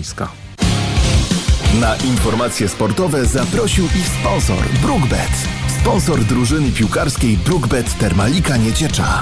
boiska. Na informacje sportowe zaprosił ich sponsor BrookBet. Sponsor drużyny piłkarskiej BrookBet Termalika Nieciecza.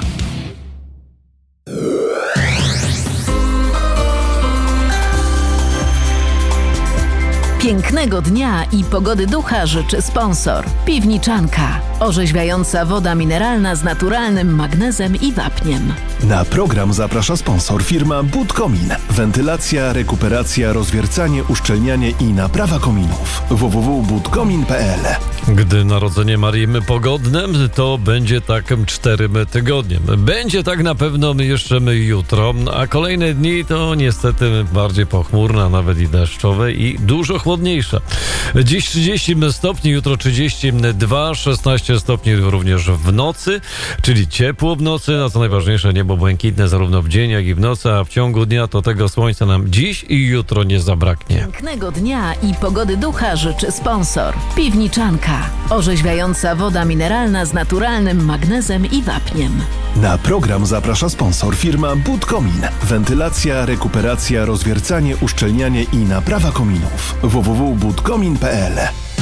Pięknego dnia i pogody ducha życzy sponsor. Piwniczanka. Orzeźwiająca woda mineralna z naturalnym magnezem i wapniem. Na program zaprasza sponsor firma Budkomin. Wentylacja, rekuperacja, rozwiercanie, uszczelnianie i naprawa kominów. www.budkomin.pl. Gdy narodzenie Marii pogodne, to będzie tak 4 tygodnie. Będzie tak na pewno jeszcze jutro, a kolejne dni to niestety bardziej pochmurne, a nawet i deszczowe i dużo chłodniejsze. Dziś 30 stopni, jutro 32, 16 stopni również w nocy, czyli ciepło w nocy, a co najważniejsze niebo błękitne zarówno w dzień, jak i w nocy, a w ciągu dnia to tego słońca nam dziś i jutro nie zabraknie. Pięknego dnia i pogody ducha życzy sponsor. Piwniczanka. Orzeźwiająca woda mineralna z naturalnym magnezem i wapniem. Na program zaprasza sponsor firma Budkomin. Wentylacja, rekuperacja, rozwiercanie, uszczelnianie i naprawa kominów. www.budkomin.pl.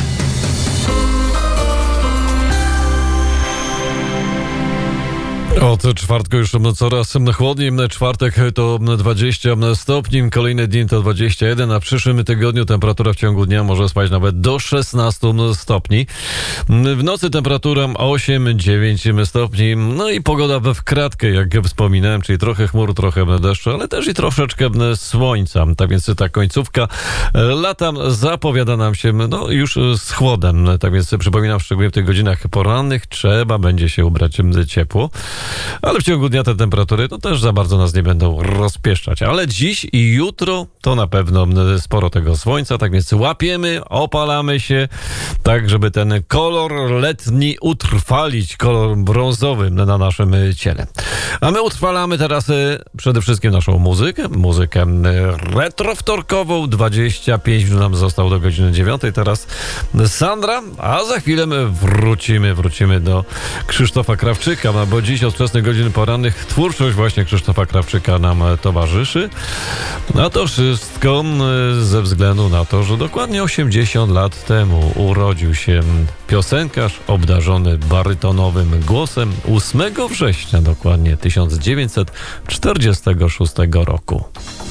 Od czwartku już coraz chłodniej. Czwartek to 20 stopni, kolejny dzień to 21, a w przyszłym tygodniu temperatura w ciągu dnia może spaść nawet do 16 stopni. W nocy temperatura 8-9 stopni. No i pogoda w kratkę, jak wspominałem, czyli trochę chmur, trochę deszczu, ale też i troszeczkę słońca. Tak więc ta końcówka lata zapowiada nam się już z chłodem. Tak więc przypominam, szczególnie w tych godzinach porannych trzeba będzie się ubrać ciepło. Ale w ciągu dnia te temperatury to też za bardzo nas nie będą rozpieszczać. Ale dziś i jutro to na pewno sporo tego słońca, tak więc łapiemy, opalamy się, tak żeby ten kolor letni utrwalić, kolor brązowy na naszym ciele. A my utrwalamy teraz przede wszystkim naszą muzykę retrowtorkową. 25 minut nam zostało do godziny 9. Teraz Sandra, a za chwilę wrócimy do Krzysztofa Krawczyka, bo dziś od wczesnych godzin porannych twórczość właśnie Krzysztofa Krawczyka nam towarzyszy. A to wszystko ze względu na to, że dokładnie 80 lat temu urodził się piosenkarz obdarzony barytonowym głosem 8 września dokładnie 1946 roku.